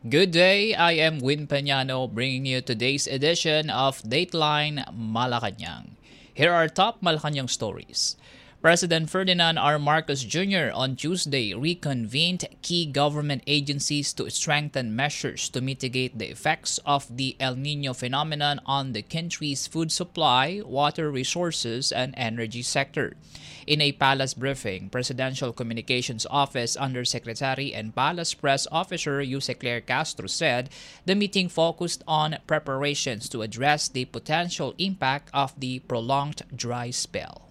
Good day, I am Win Peñano bringing you today's edition of Dateline Malacanang. Here are top Malacanang stories. President Ferdinand R. Marcos Jr. on Tuesday reconvened key government agencies to strengthen measures to mitigate the effects of the El Nino phenomenon on the country's food supply, water resources, and energy sector. In a palace briefing, Presidential Communications Office Undersecretary and Palace Press Officer Jose Claire Castro said the meeting focused on preparations to address the potential impact of the prolonged dry spell.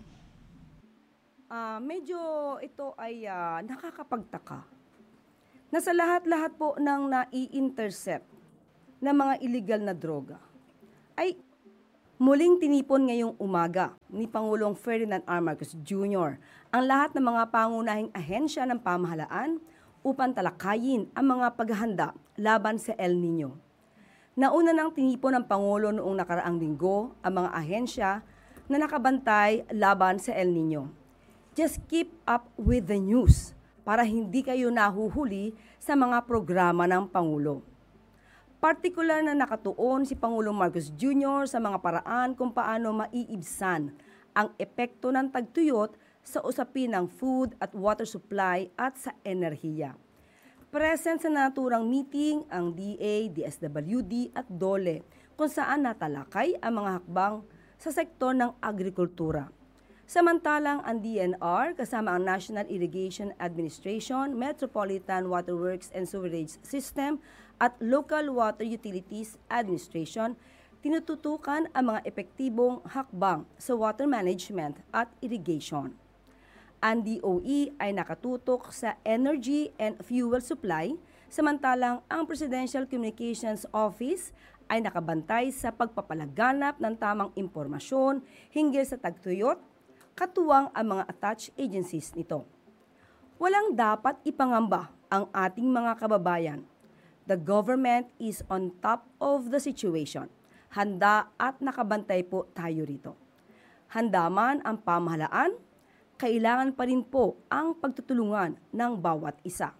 Medyo ito ay nakakapagtaka na sa lahat-lahat po ng nai-intercept na mga illegal na droga ay muling tinipon ngayong umaga ni Pangulong Ferdinand R. Marcos Jr. ang lahat ng mga pangunahing ahensya ng pamahalaan upang talakayin ang mga paghahanda laban sa El Nino. Nauna nang tinipon ng Pangulo noong nakaraang linggo ang mga ahensya na nakabantay laban sa El Nino. Just keep up with the news para hindi kayo nahuhuli sa mga programa ng Pangulo. Partikular na nakatuon si Pangulong Marcos Jr. sa mga paraan kung paano maiibsan ang epekto ng tagtuyot sa usapin ng food at water supply at sa enerhiya. Present sa naturang meeting ang DA, DSWD at DOLE kung saan natalakay ang mga hakbang sa sektor ng agrikultura. Samantalang ang DNR kasama ang National Irrigation Administration, Metropolitan Waterworks and Sewerage System at Local Water Utilities Administration tinututukan ang mga epektibong hakbang sa water management at irrigation. Ang DOE ay nakatutok sa energy and fuel supply, samantalang ang Presidential Communications Office ay nakabantay sa pagpapalaganap ng tamang impormasyon hinggil sa tagtuyot, katuwang ang mga attached agencies nito. Walang dapat ipangamba ang ating mga kababayan. The government is on top of the situation. Handa at nakabantay po tayo rito. Handa man ang pamahalaan, kailangan pa rin po ang pagtutulungan ng bawat isa.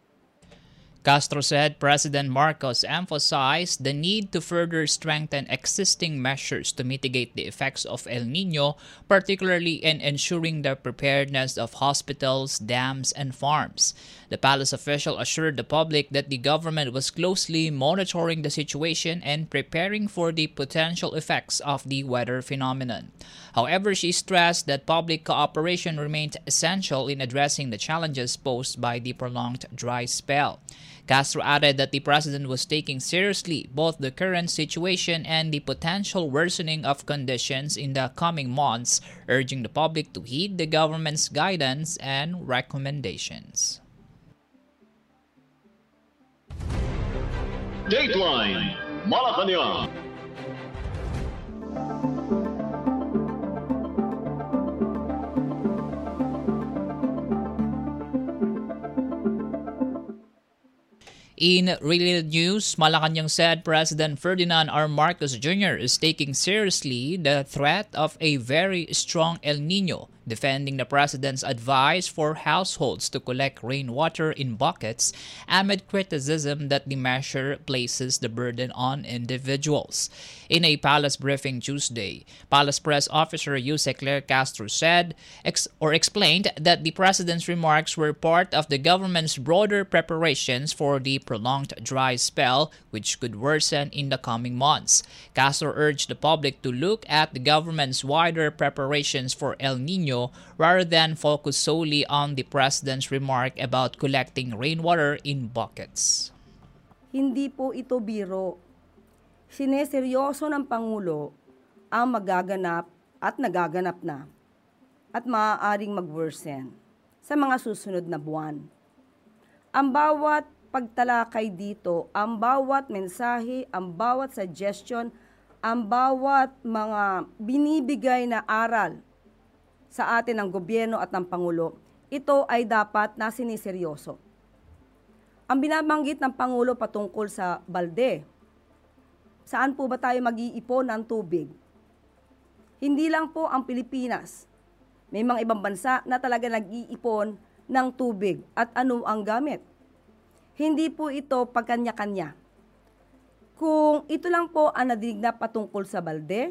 Castro said President Marcos emphasized the need to further strengthen existing measures to mitigate the effects of El Nino, particularly in ensuring the preparedness of hospitals, dams, and farms. The palace official assured the public that the government was closely monitoring the situation and preparing for the potential effects of the weather phenomenon. However, she stressed that public cooperation remained essential in addressing the challenges posed by the prolonged dry spell. Castro added that the president was taking seriously both the current situation and the potential worsening of conditions in the coming months, urging the public to heed the government's guidance and recommendations. Dateline Malacanang. In related news, Malacanang said President Ferdinand R. Marcos Jr. is taking seriously the threat of a very strong El Nino, defending the president's advice for households to collect rainwater in buckets amid criticism that the measure places the burden on individuals. In a palace briefing Tuesday, Palace Press Officer Jose Claire Castro said explained that the president's remarks were part of the government's broader preparations for the prolonged dry spell, which could worsen in the coming months. Castro urged the public to look at the government's wider preparations for El Nino rather than focus solely on the president's remark about collecting rainwater in buckets. Hindi po ito biro. Sineseryoso ng Pangulo ang magaganap at nagaganap na at maaaring mag-worsen sa mga susunod na buwan. Ang bawat pagtalakay dito, ang bawat mensahe, ang bawat suggestion, ang bawat mga binibigay na aral sa atin ng gobyerno at ng Pangulo, ito ay dapat na siniseryoso. Ang binabanggit ng Pangulo patungkol sa balde, saan po ba tayo mag-iipon ng tubig? Hindi lang po ang Pilipinas. May mga ibang bansa na talaga nag-iipon ng tubig at ano ang gamit. Hindi po ito pagkanya-kanya. Kung ito lang po ang nadinig na patungkol sa balde,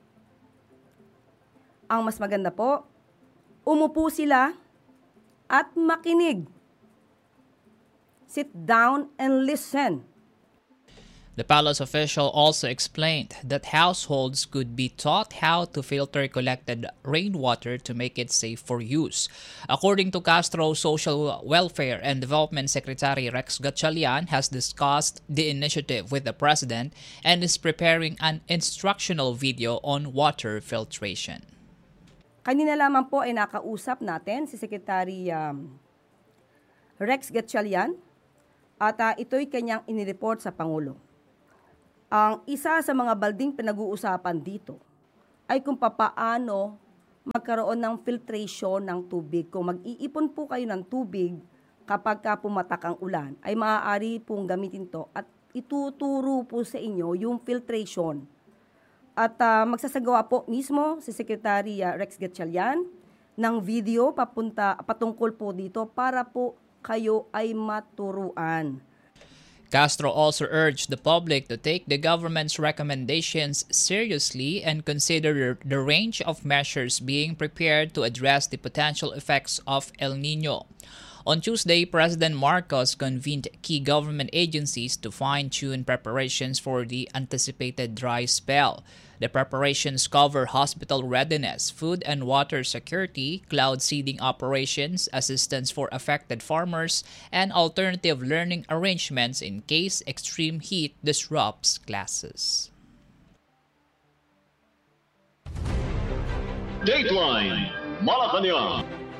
ang mas maganda po, umupo sila at makinig. Sit down and listen. The palace official also explained that households could be taught how to filter collected rainwater to make it safe for use. According to Castro, Social Welfare and Development Secretary Rex Gatchalian has discussed the initiative with the president and is preparing an instructional video on water filtration. Kanina lamang po ay nakausap natin si Secretary Rex Gatchalian at ito'y kanyang inireport sa Pangulo. Ang isa sa mga balding pinag-uusapan dito ay kung papaano magkaroon ng filtration ng tubig. Kung mag-iipon po kayo ng tubig kapag pumatak ang ulan, ay maaari pong gamitin to at ituturo po sa inyo yung filtration. At magsasagawa po mismo si Secretary Rex Gatchalian ng video patungkol po dito para po kayo ay maturuan. Castro also urged the public to take the government's recommendations seriously and consider the range of measures being prepared to address the potential effects of El Nino. On Tuesday, President Marcos convened key government agencies to fine-tune preparations for the anticipated dry spell. The preparations cover hospital readiness, food and water security, cloud seeding operations, assistance for affected farmers, and alternative learning arrangements in case extreme heat disrupts classes. Dateline Malacanang.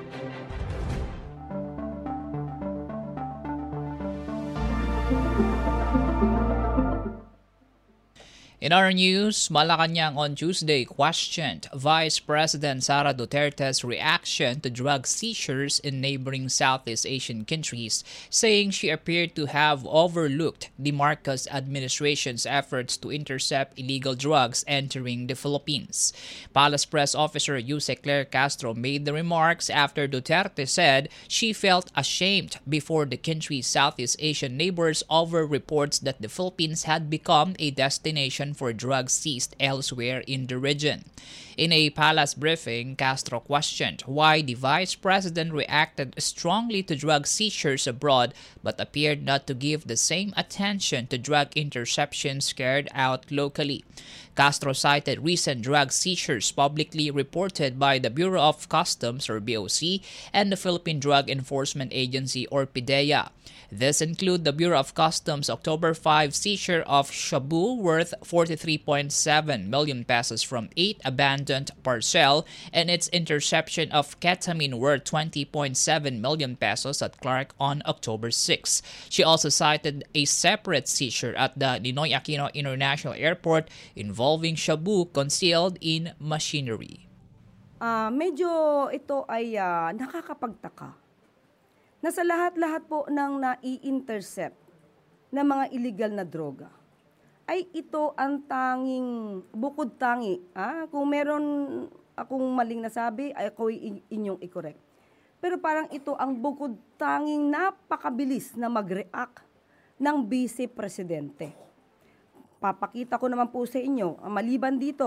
In our news, Malacanang on Tuesday questioned Vice President Sara Duterte's reaction to drug seizures in neighboring Southeast Asian countries, saying she appeared to have overlooked the Marcos administration's efforts to intercept illegal drugs entering the Philippines. Palace Press Officer Jose Claire Castro made the remarks after Duterte said she felt ashamed before the country's Southeast Asian neighbors over reports that the Philippines had become a destination for drugs seized elsewhere in the region. In a palace briefing, Castro questioned why the vice president reacted strongly to drug seizures abroad but appeared not to give the same attention to drug interceptions carried out locally. Castro cited recent drug seizures publicly reported by the Bureau of Customs or BOC and the Philippine Drug Enforcement Agency or PIDEA. This include the Bureau of Customs October 5 seizure of shabu worth 43.7 million pesos from 8 abandoned parcel and its interception of ketamine worth 20.7 million pesos at Clark on October 6. She also cited a separate seizure at the Ninoy Aquino International Airport involving shabu concealed in machinery. Medyo ito ay nakakapagtaka na sa lahat-lahat po ng nai-intercept na mga illegal na droga, ay ito ang tanging, bukod tangi. Kung meron akong maling nasabi, ay ako inyong i-correct. Pero parang ito ang bukod tanging napakabilis na mag-react ng Vice Presidente. Papakita ko naman po sa inyo, maliban dito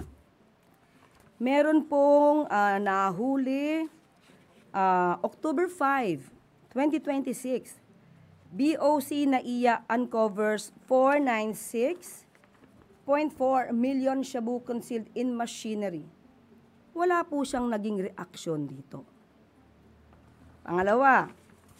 meron pong nahuli October 5, 2026, BOC NAIA uncovers 496.4 million shabu concealed in machinery. Wala po siyang naging reaksyon dito. Pangalawa,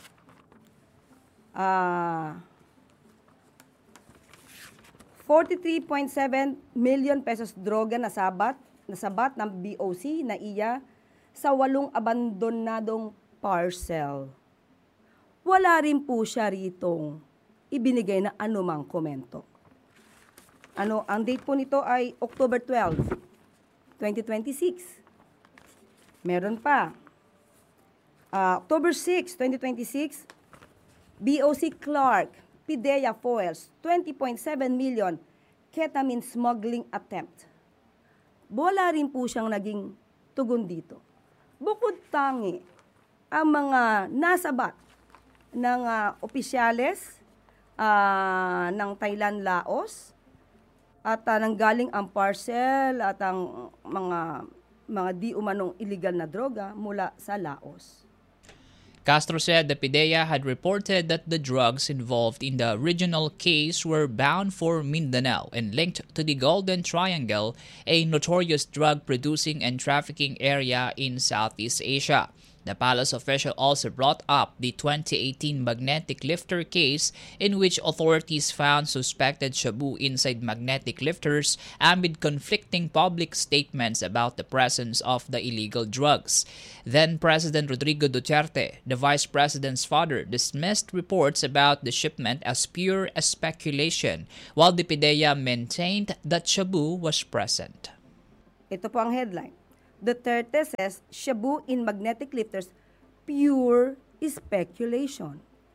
43.7 million pesos droga nasabat ng BOC NAIA sa 8 abandonadong parcel. Wala rin po siya ritong ibinigay na anumang komento. Ang date po nito ay October 12, 2026. Meron pa. October 6, 2026, BOC Clark, PIDEA foils, 20.7 million ketamine smuggling attempt. Wala rin po siyang naging tugon dito. Bukod tangi ang mga nasabat ng opisyales ng Thailand, Laos, at nanggaling ang parcel at ang mga di umanong illegal na droga mula sa Laos. Castro said the PIDEA had reported that the drugs involved in the original case were bound for Mindanao and linked to the Golden Triangle, a notorious drug-producing and trafficking area in Southeast Asia. The palace official also brought up the 2018 magnetic lifter case in which authorities found suspected shabu inside magnetic lifters amid conflicting public statements about the presence of the illegal drugs. Then President Rodrigo Duterte, the vice president's father, dismissed reports about the shipment as pure speculation, while the PIDEA maintained that shabu was present. Ito po ang headline. Duterte says shabu in magnetic lifters, pure speculation.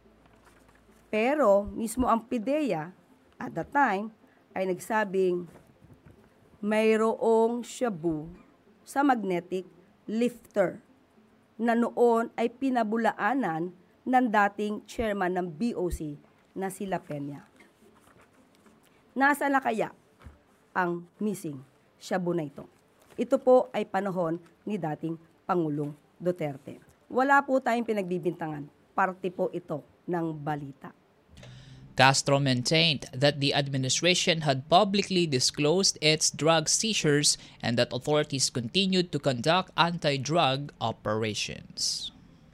Pero mismo ang PIDEA at the time ay nagsabing mayroong shabu sa magnetic lifter na noon ay pinabulaanan ng dating chairman ng BOC na si La Peña. Nasa na kaya ang missing shabu na ito? Ito po ay panahon ni dating Pangulong Duterte. Wala po tayong pinagbibintangan. Parte po ito ng balita. Castro maintained that the administration had publicly disclosed its drug seizures and that authorities continued to conduct anti-drug operations.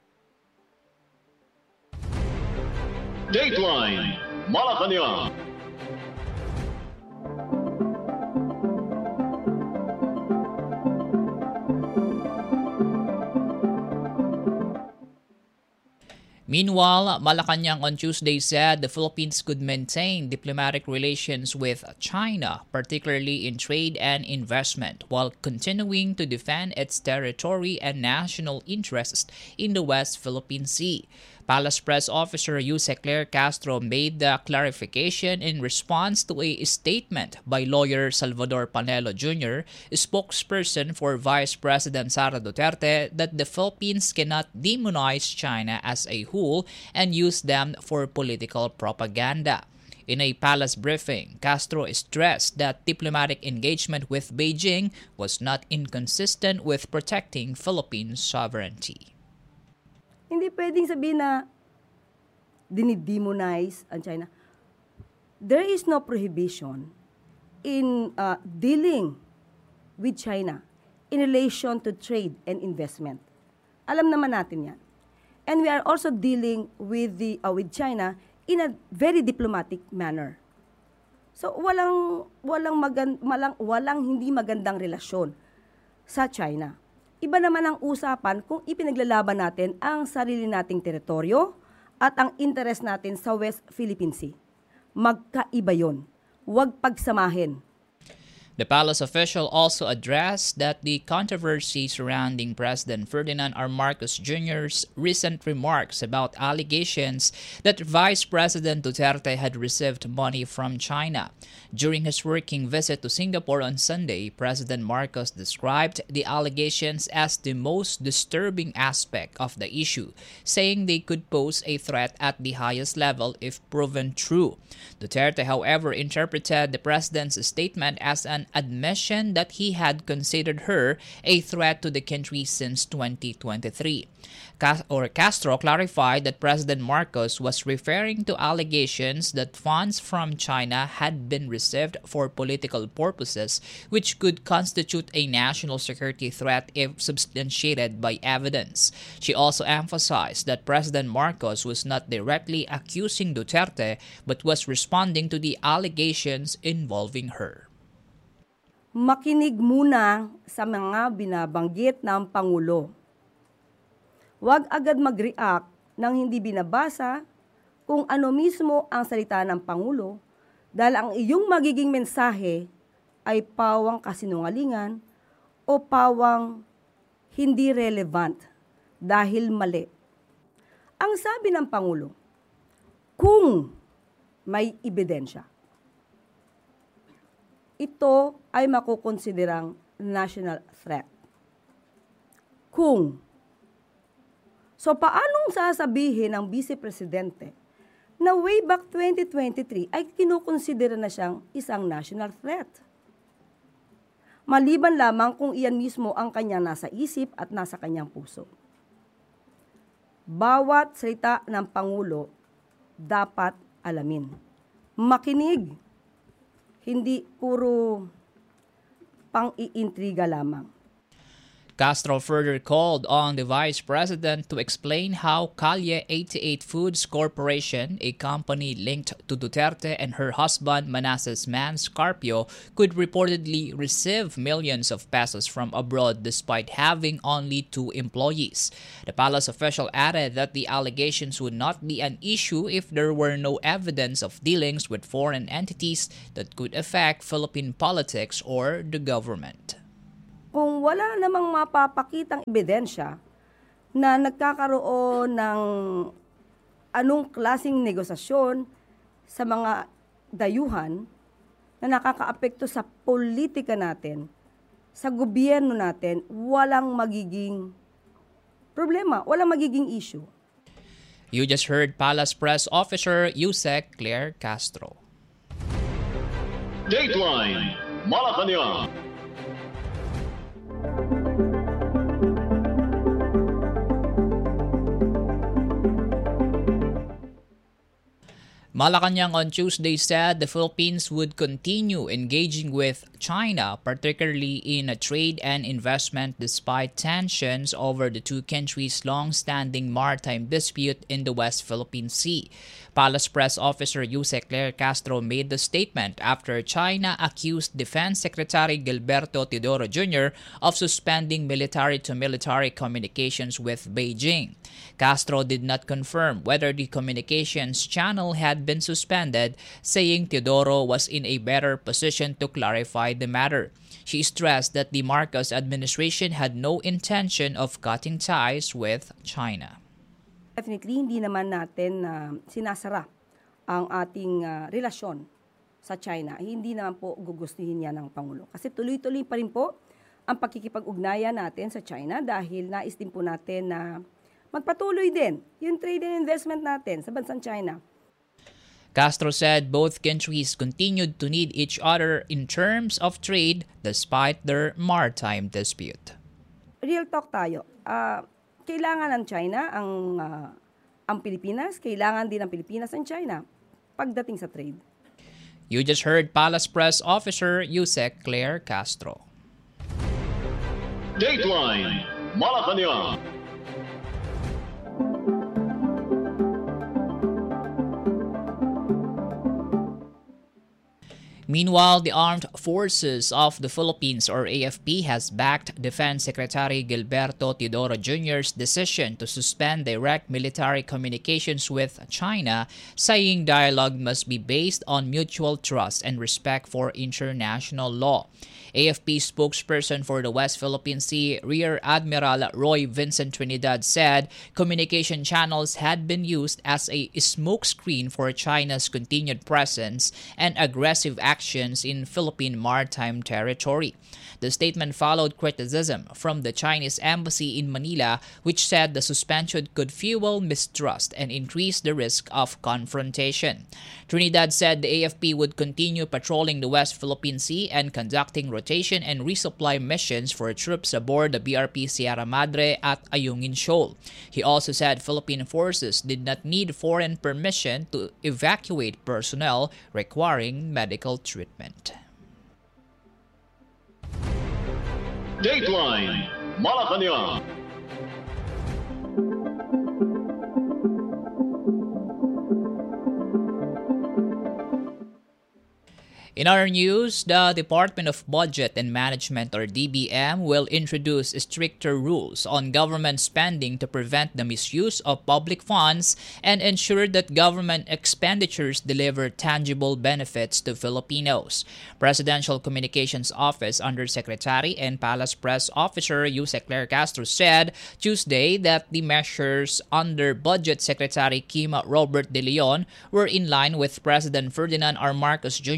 Dateline Malacanang. Meanwhile, Malacanang on Tuesday said the Philippines could maintain diplomatic relations with China, particularly in trade and investment, while continuing to defend its territory and national interests in the West Philippine Sea. Palace Press Officer Jose Claire Castro made the clarification in response to a statement by lawyer Salvador Panelo Jr., spokesperson for Vice President Sara Duterte, that the Philippines cannot demonize China as a whole and use them for political propaganda. In a palace briefing, Castro stressed that diplomatic engagement with Beijing was not inconsistent with protecting Philippine sovereignty. Hindi pwedeng sabihin na dinidemonize ang China. There is no prohibition in dealing with China in relation to trade and investment. Alam naman natin yan. And we are also dealing with China in a very diplomatic manner. So walang hindi magandang relasyon sa China. Iba naman ang usapan kung ipinaglalaban natin ang sarili nating teritoryo at ang interes natin sa West Philippine Sea. Magkaiba yon. Huwag pagsamahin. The palace official also addressed that the controversy surrounding President Ferdinand R. Marcos Jr.'s recent remarks about allegations that Vice President Duterte had received money from China. During his working visit to Singapore on Sunday, President Marcos described the allegations as the most disturbing aspect of the issue, saying they could pose a threat at the highest level if proven true. Duterte, however, interpreted the president's statement as an admission that he had considered her a threat to the country since 2023. Castro clarified that President Marcos was referring to allegations that funds from China had been received for political purposes, which could constitute a national security threat if substantiated by evidence. She also emphasized that President Marcos was not directly accusing Duterte but was responding to the allegations involving her. Makinig muna sa mga binabanggit ng Pangulo. Huwag agad mag-react nang hindi binabasa kung ano mismo ang salita ng Pangulo dahil ang iyong magiging mensahe ay pawang kasinungalingan o pawang hindi relevant dahil mali. Ang sabi ng Pangulo, kung may ebidensya, ito ay makukonsiderang national threat. So paanong sasabihin ng Vice Presidente na way back 2023 ay kinukonsidera na siyang isang national threat. Maliban lamang kung iyan mismo ang kanyang nasa isip at nasa kanyang puso. Bawat salita ng Pangulo dapat alamin. Makinig, hindi puro pang-iintriga lamang. Castro further called on the Vice President to explain how Calle 88 Foods Corporation, a company linked to Duterte and her husband Manasseh Mans Carpio, could reportedly receive millions of pesos from abroad despite having only 2 employees. The palace official added that the allegations would not be an issue if there were no evidence of dealings with foreign entities that could affect Philippine politics or the government. Kung wala namang mapapakitang ebidensya na nagkakaroon ng anong klaseng negosasyon sa mga dayuhan na nakakaapekto sa politika natin, sa gobyerno natin, walang magiging problema, walang magiging issue. You just heard Palace Press Officer Yusek Claire Castro. Dateline Malacanang. Malacanang on Tuesday said the Philippines would continue engaging with China, particularly in a trade and investment despite tensions over the two countries' long-standing maritime dispute in the West Philippine Sea. Palace Press Officer Yusek Claire Castro made the statement after China accused Defense Secretary Gilberto Teodoro Jr. of suspending military-to-military communications with Beijing. Castro did not confirm whether the communications channel had been suspended, saying Teodoro was in a better position to clarify the matter. She stressed that the Marcos administration had no intention of cutting ties with China. Definitely, hindi naman natin sinasara ang ating relasyon sa China. Hindi naman po gugustuhin yan ng Pangulo. Kasi tuloy-tuloy pa rin po ang pakikipag-ugnayan natin sa China dahil nais din po natin na magpatuloy din yung trade and investment natin sa bansang China. Castro said both countries continued to need each other in terms of trade despite their maritime dispute. Real talk tayo. Kailangan ng China ang Pilipinas, kailangan din ng Pilipinas ang China pagdating sa trade. You just heard Palace Press Officer Yusek Claire Castro. Dateline Malacanang. Meanwhile, the Armed Forces of the Philippines, or AFP, has backed Defense Secretary Gilberto Teodoro Jr.'s decision to suspend direct military communications with China, saying dialogue must be based on mutual trust and respect for international law. AFP spokesperson for the West Philippine Sea, Rear Admiral Roy Vincent Trinidad, said communication channels had been used as a smokescreen for China's continued presence and aggressive actions in Philippine maritime territory. The statement followed criticism from the Chinese embassy in Manila, which said the suspension could fuel mistrust and increase the risk of confrontation. Trinidad said the AFP would continue patrolling the West Philippine Sea and conducting rotation and resupply missions for troops aboard the BRP Sierra Madre at Ayungin Shoal. He also said Philippine forces did not need foreign permission to evacuate personnel requiring medical treatment. Dateline Malacanang. In other news, the Department of Budget and Management, or DBM, will introduce stricter rules on government spending to prevent the misuse of public funds and ensure that government expenditures deliver tangible benefits to Filipinos. Presidential Communications Office Undersecretary and Palace Press Officer Yusek Claire Castro said Tuesday that the measures under Budget Secretary Kim Robert De Leon were in line with President Ferdinand R. Marcos Jr.'s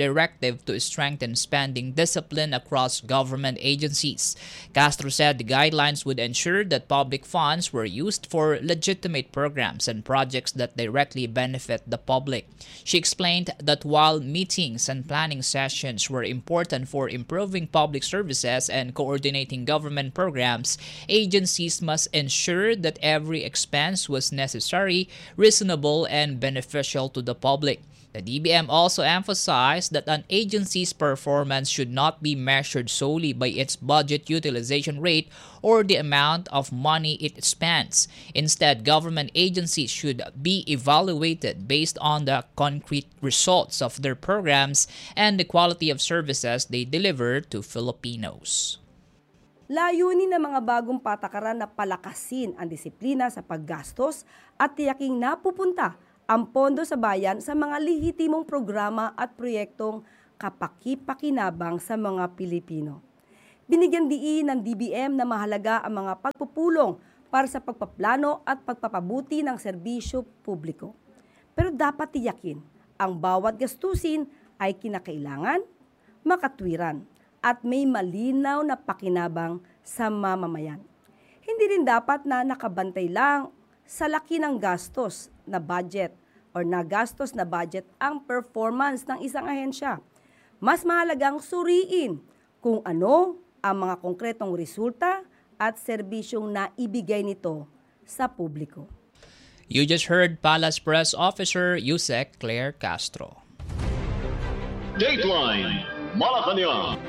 directive to strengthen spending discipline across government agencies. Castro said the guidelines would ensure that public funds were used for legitimate programs and projects that directly benefit the public. She explained that while meetings and planning sessions were important for improving public services and coordinating government programs, agencies must ensure that every expense was necessary, reasonable, and beneficial to the public. The DBM also emphasized that an agency's performance should not be measured solely by its budget utilization rate or the amount of money it spends. Instead, government agencies should be evaluated based on the concrete results of their programs and the quality of services they deliver to Filipinos. Layunin ng mga bagong patakaran na palakasin ang disiplina sa paggastos at tiyaking napupunta ang pondo sa bayan sa mga lehitimong programa at proyektong kapaki-pakinabang sa mga Pilipino. Binigyan diin ng DBM na mahalaga ang mga pagpupulong para sa pagpaplano at pagpapabuti ng serbisyo publiko. Pero dapat tiyakin, ang bawat gastusin ay kinakailangan, makatwiran, at may malinaw na pakinabang sa mamamayan. Hindi rin dapat na nakabantay lang sa laki ng gastos na budget or nagastos na budget ang performance ng isang ahensya. Mas mahalagang suriin kung ano ang mga konkretong resulta at serbisyong naibigay nito sa publiko. You just heard Palace Press Officer Yusek Claire Castro. Dateline Malacanang.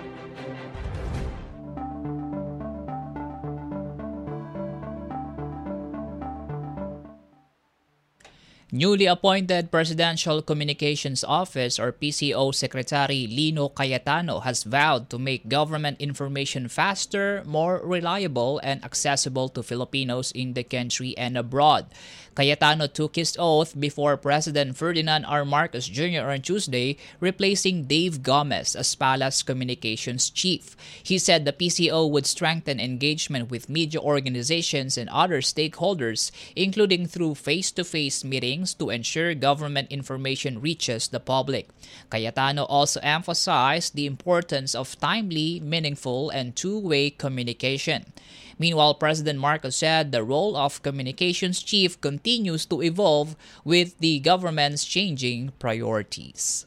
Newly appointed Presidential Communications Office or PCO Secretary Lino Cayetano has vowed to make government information faster, more reliable, and accessible to Filipinos in the country and abroad. Cayetano took his oath before President Ferdinand R. Marcos Jr. on Tuesday, replacing Dave Gomez as Palace Communications Chief. He said the PCO would strengthen engagement with media organizations and other stakeholders, including through face-to-face meetings to ensure government information reaches the public. Cayetano also emphasized the importance of timely, meaningful, and two-way communication. Meanwhile, President Marcos said the role of communications chief continues to evolve with the government's changing priorities.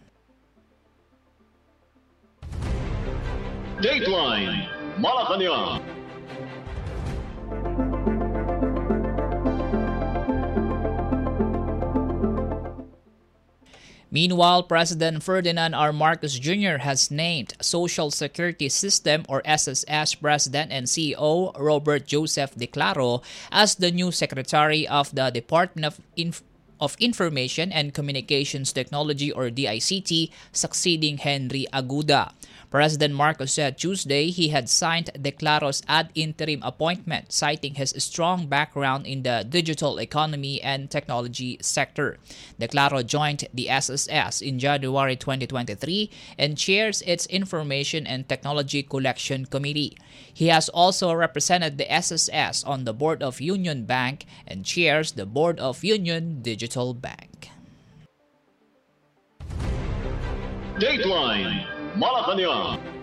Dateline Malacanang. Meanwhile, President Ferdinand R. Marcos Jr. has named Social Security System or SSS President and CEO Robert Joseph Declaro as the new Secretary of the Department of Information and Communications Technology or DICT, succeeding Henry Aguda. President Marcos said Tuesday he had signed Declaro's ad interim appointment, citing his strong background in the digital economy and technology sector. Declaro joined the SSS in January 2023 and chairs its Information and Technology Collection Committee. He has also represented the SSS on the Board of Union Bank and chairs the Board of Union Digital Bank. Dateline Malacanang.